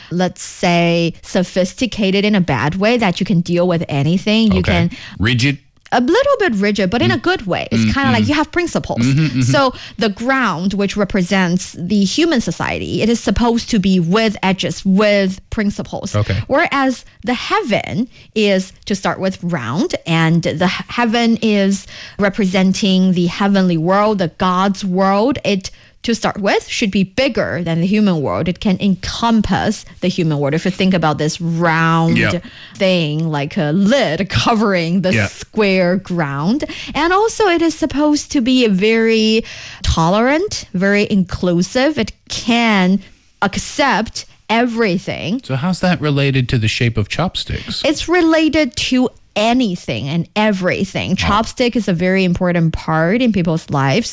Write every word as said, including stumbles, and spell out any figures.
let's say, sophisticated in a bad way that you can deal with anything. You okay. can rigid. A little bit rigid, but in a good way. It's mm-hmm. kind of like you have principles. Mm-hmm, mm-hmm. So the ground, which represents the human society, it is supposed to be with edges, with principles. Okay. Whereas the heaven is, to start with, round, and the heaven is representing the heavenly world, the God's world. It, to start with, should be bigger than the human world. It can encompass the human world. If you think about this round yeah. thing, like a lid covering the yeah. square ground. And also it is supposed to be very tolerant, very inclusive. It can accept everything. So how's that related to the shape of chopsticks? It's related to anything and everything. Chopstick is a very important part in people's lives.